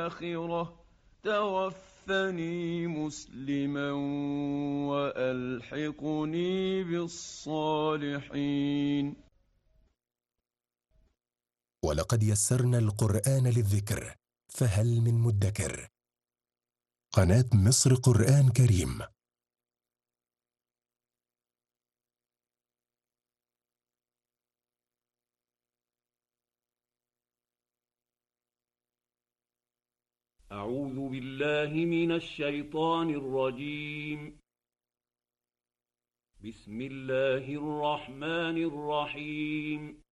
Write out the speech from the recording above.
الْآخِرَةِ تَوَفَّنِي مُسْلِمًا وَأَلْحِقْنِي بِالصَّالِحِينَ. ولقد يسرنا القرآن للذكر فهل من مدكر. قناة مصر قرآن كريم. أعوذ بالله من الشيطان الرجيم. بسم الله الرحمن الرحيم.